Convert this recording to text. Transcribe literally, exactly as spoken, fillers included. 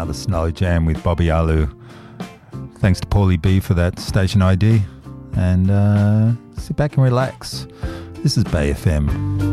another slow jam with Bobby Alu. Thanks to Paulie B for that station I D. And uh, sit back and relax. This is Bay F M.